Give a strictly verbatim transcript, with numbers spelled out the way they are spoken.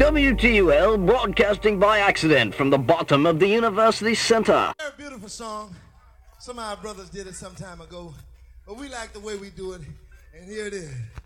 W T U L broadcasting by accident from the bottom of the University Center. Very beautiful song. Some of our brothers did it some time ago, but we like the way we do it, and here it is.